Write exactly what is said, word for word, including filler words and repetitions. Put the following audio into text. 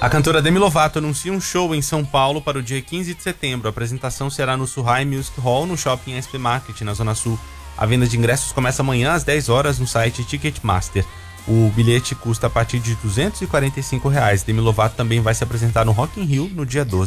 A cantora Demi Lovato anuncia um show em São Paulo para o dia quinze de setembro. A apresentação será no Surrai Music Hall, no Shopping S P Market, na Zona Sul. A venda de ingressos começa amanhã às dez horas no site Ticketmaster. O bilhete custa a partir de duzentos e quarenta e cinco reais. Demi Lovato também vai se apresentar no Rock in Rio no dia doze.